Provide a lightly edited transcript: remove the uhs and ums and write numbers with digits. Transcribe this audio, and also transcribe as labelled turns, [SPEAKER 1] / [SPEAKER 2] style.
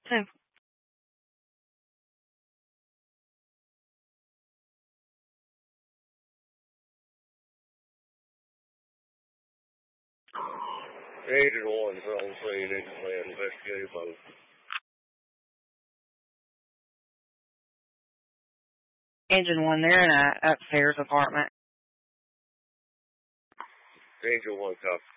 [SPEAKER 1] So,
[SPEAKER 2] Agent 1's on scene. Need to investigate both.
[SPEAKER 1] Engine 1, they're in a upstairs apartment.
[SPEAKER 2] Agent 1, copy.